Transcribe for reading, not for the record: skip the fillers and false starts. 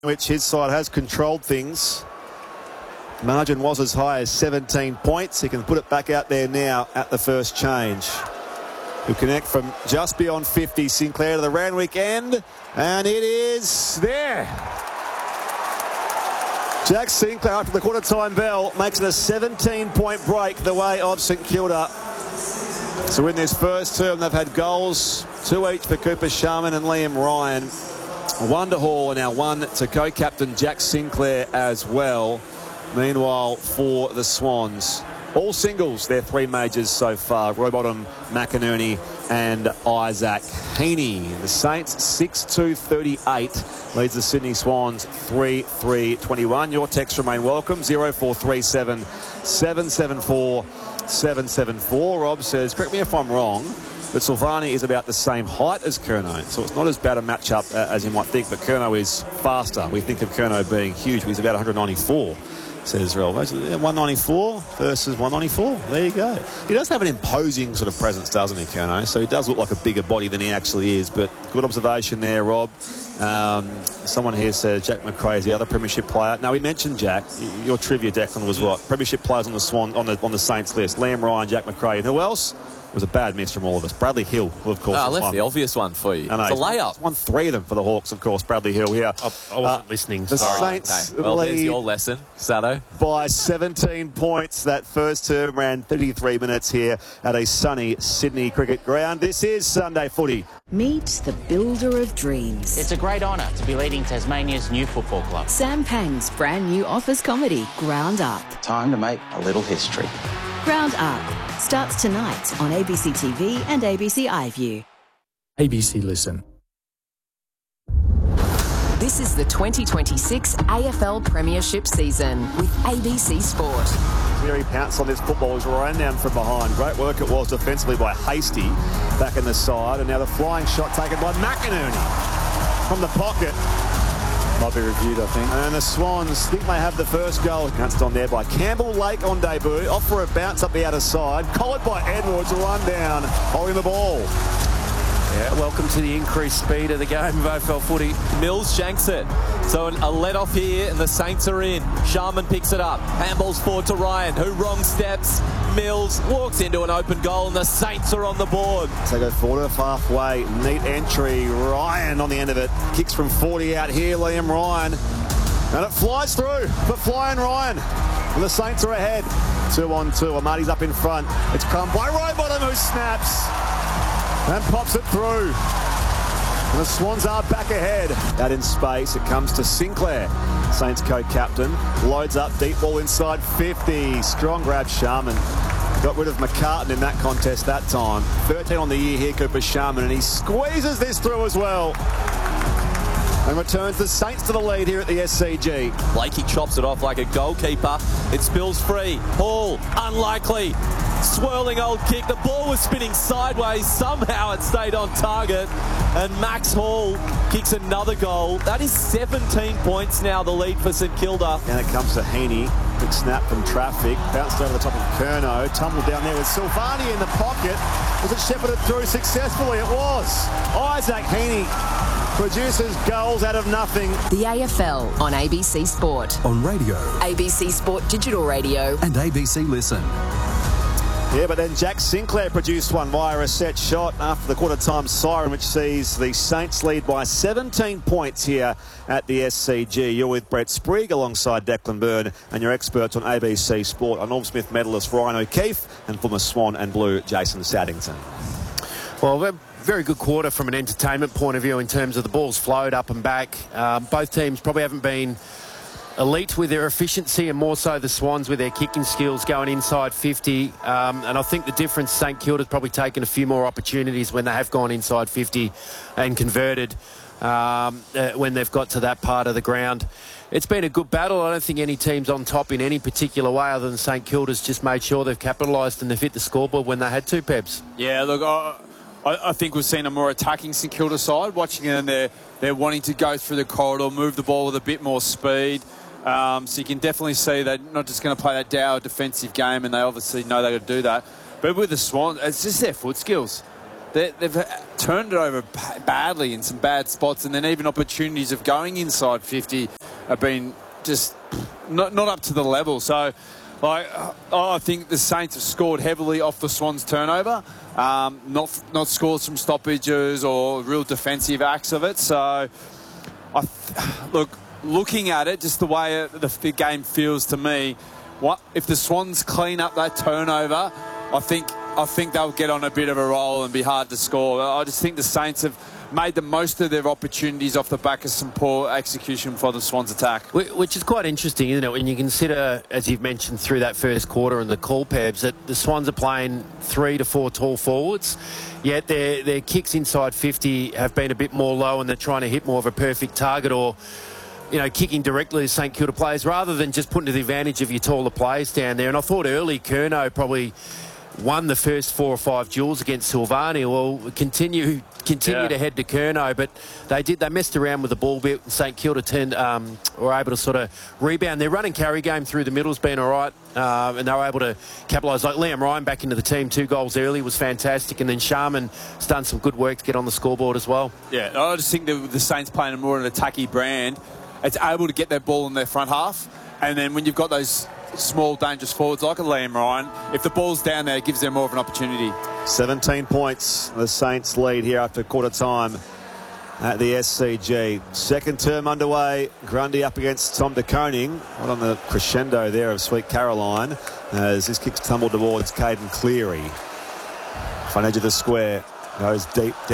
which his side has controlled things. Margin was as high as 17 points. He can put it back out there now at the first change. Who connect from just beyond 50. Sinclair to the Randwick end, and it is there. Jack Sinclair, after the quarter-time bell, makes it a 17-point break the way of St Kilda. So in this first term, they've had goals, 2 each for Cooper Sharman and Liam Ryan. 1 to Hall, and now 1 to co-captain Jack Sinclair as well. Meanwhile, for the Swans, all singles, their 3 majors so far. Rowbottom, McInerney and Isaac Heaney. The Saints 6-2-38 leads the Sydney Swans 3-3-21. Your texts remain welcome. 0437 774 774. Rob says, correct me if I'm wrong, but Silvani is about the same height as Curnow, so it's not as bad a matchup as you might think, but Curnow is faster. We think of Curnow being huge, but he's about 194. Says Rel. 194 versus 194. There you go. He does have an imposing sort of presence, doesn't he, Curnow? So he does look like a bigger body than he actually is. But good observation there, Rob. Someone here says Jack Macrae is the other premiership player. Now, we mentioned Jack. Your trivia, Declan, was what? Premiership players on the Swan on the Saints list. Liam Ryan, Jack Macrae. And who else? It was a bad miss from all of us. Bradley Hill, who, of course, I left the obvious one for you. It's a layup. Won 3 of them for the Hawks, of course. Bradley Hill here. I wasn't listening. The Sorry. Saints Well, lead there's your lesson, Sato. by 17 points. That first term ran 33 minutes here at a sunny Sydney cricket ground. This is Sunday Footy. Meet the builder of dreams. It's a great honour to be leading Tasmania's new football club. Sam Pang's brand new office comedy, Ground Up. Time to make a little history. Ground Up starts tonight on ABC TV and ABC iView. ABC Listen. This is the 2026 AFL Premiership season with ABC Sport. Cleary pounced on this football as ran down from behind. Great work it was defensively by Hasty back in the side. And now the flying shot taken by McInerney from the pocket. Might be reviewed, I think. And the Swans think they have the first goal. Pounced on there by Campbell Lake on debut. Off for a bounce up the outer side. Collared by Edwards, run down, holding the ball. Yeah, welcome to the increased speed of the game of AFL footy. Mills shanks it. So a let off here and the Saints are in. Sharman picks it up. Handballs forward to Ryan, who wrong steps. Mills walks into an open goal and the Saints are on the board. So go forward of halfway. Neat entry. Ryan on the end of it. Kicks from 40 out here. Liam Ryan. And it flies through for Flying Ryan. And the Saints are ahead. 2-on-2. Amati's up in front. It's come by Rowbottom, who snaps and pops it through. And the Swans are back ahead. Out in space, it comes to Sinclair. Saints co-captain. Loads up, deep ball inside 50. Strong grab, Sharman. Got rid of McCartan in that contest that time. 13 on the year here, Cooper Sharman, and he squeezes this through as well. And returns the Saints to the lead here at the SCG. Blakey chops it off like a goalkeeper. It spills free. Hall, unlikely. Swirling old kick. The ball was spinning sideways. Somehow it stayed on target. And Max Hall kicks another goal. That is 17 points now, the lead for St Kilda. And it comes to Heaney. Big snap from traffic. Bounced over the top of Curnow. Tumbled down there with Silvani in the pocket. Was it shepherded through successfully? It was. Isaac Heaney produces goals out of nothing. The AFL on ABC Sport. On radio. ABC Sport Digital Radio. And ABC Listen. Yeah, but then Jack Sinclair produced one via a set shot after the quarter-time siren, which sees the Saints lead by 17 points here at the SCG. You're with Brett Sprigg alongside Declan Byrne and your experts on ABC Sport, a Norm Smith medalist Ryan O'Keefe and former Swan and Blue Jason Saddington. Well, very good quarter from an entertainment point of view in terms of the balls flowed up and back. Both teams probably haven't been elite with their efficiency, and more so the Swans with their kicking skills going inside 50. And I think the difference, St Kilda's probably taken a few more opportunities when they have gone inside 50 and converted when they've got to that part of the ground. It's been a good battle. I don't think any team's on top in any particular way other than St Kilda's just made sure they've capitalised and they've hit the scoreboard when they had to, Pebs. Yeah, look, I think we've seen a more attacking St Kilda side. Watching them, they're wanting to go through the corridor, move the ball with a bit more speed. So you can definitely see they're not just going to play that dour defensive game, and they obviously know they're going to do that. But with the Swans, it's just their foot skills. they've turned it over badly in some bad spots, and then even opportunities of going inside 50 have been just not up to the level. So I think the Saints have scored heavily off the Swans' turnover, not scored some stoppages or real defensive acts of it. So, looking at it, just the way the game feels to me, if the Swans clean up that turnover, I think they'll get on a bit of a roll and be hard to score. I just think the Saints have made the most of their opportunities off the back of some poor execution for the Swans attack. Which is quite interesting, isn't it, when you consider, as you've mentioned through that first quarter and the call, Pebs, that the Swans are playing 3 to 4 tall forwards, yet their kicks inside 50 have been a bit more low, and they're trying to hit more of a perfect target, or kicking directly to St Kilda players rather than just putting to the advantage of your taller players down there. And I thought early Curnow probably won the first 4 or 5 duels against Silvani. Well, continue to head to Curnow, but they messed around with the ball bit. St Kilda were able to sort of rebound. Their run and carry game through the middle's been all right, and they were able to capitalise. Like Liam Ryan back into the team, 2 goals early was fantastic, and then Sharman's done some good work to get on the scoreboard as well. Yeah, I just think the Saints playing a more an attacky brand, it's able to get their ball in their front half, and then when you've got those small, dangerous forwards like a Liam Ryan, if the ball's down there, it gives them more of an opportunity. 17 points, the Saints lead here after quarter time at the SCG. Second term underway. Grundy up against Tom De Koning. Right on the crescendo there of Sweet Caroline as his kicks tumble towards Caden Cleary. Front edge of the square goes deep